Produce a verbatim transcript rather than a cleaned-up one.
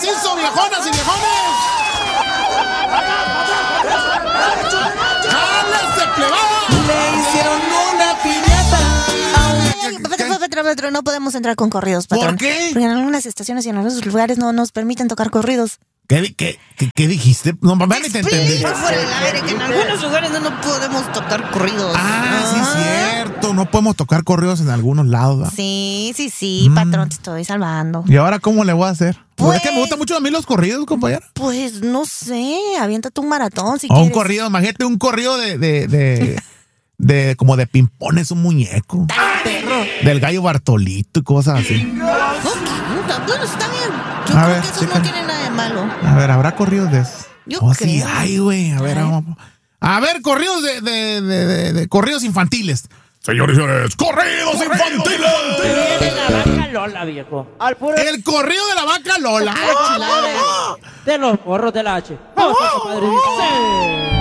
macizo, viejonas y viejones. ¡Jálese, plebada! Le hicieron una piñata. Patrón, no podemos entrar con corridos, patrón. ¿Por qué? Porque en algunas estaciones y en algunos lugares no nos permiten tocar corridos. ¿Qué, qué, qué, qué dijiste? No, mamá, ni te entendí. Por fuera del aire, que en algunos lugares no, no podemos tocar corridos. Ah, sí, cierto. No podemos tocar corridos en algunos lados, ¿verdad? Sí, sí, sí, Mm. patrón, te estoy salvando. ¿Y ahora cómo le voy a hacer? Pues, Pues- es que me gustan mucho a mí los corridos, compañero. Pues no sé, aviéntate un maratón si O un quieres. corrido, imagínate un corrido de, de, de, de como de pimpones, un muñeco. Dale, perro. Del gallo Bartolito y cosas así. Ok, bueno, está bien. Yo A creo ver, que eso checa. no tiene nada de malo. A ver, ¿habrá corridos de esos? Yo Oh, sí, creo. ay, güey. A ver, Ay. vamos. A ver, corridos de, de, de, de, de corridos infantiles. Señores y señores, corridos infantiles. De la vaca Lola, viejo. Al puro El corrido de la vaca Lola. Ah, chulada. de los morros del H. Vamos, padre. Sí.